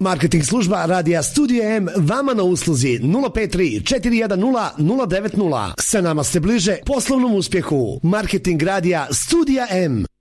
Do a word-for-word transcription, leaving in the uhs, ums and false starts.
Marketing služba Radija Studio M vama na usluzi nula pet tri četiri jedan nula nula devet nula. Sa nama ste bliže poslovnom uspjehu. Marketing Radija Studija M.